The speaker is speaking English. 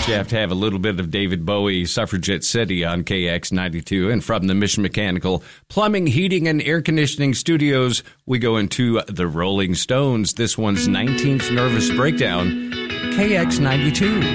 Sometimes you have to have a little bit of David Bowie, Suffragette City on KX92. And from the Mission Mechanical Plumbing, Heating, and Air Conditioning Studios, we go into the Rolling Stones. This one's 19th Nervous Breakdown, KX92.